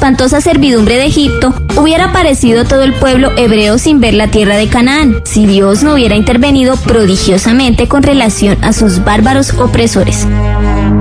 espantosa servidumbre de Egipto, hubiera parecido todo el pueblo hebreo sin ver la tierra de Canaán, si Dios no hubiera intervenido prodigiosamente con relación a sus bárbaros opresores.